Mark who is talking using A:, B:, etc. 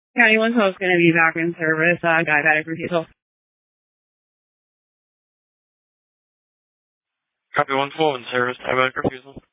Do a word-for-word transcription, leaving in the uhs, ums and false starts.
A: County one twelve is going to be back in service. Uh, diabetic refusal.
B: Copy one twelve in service. Diabetic refusal.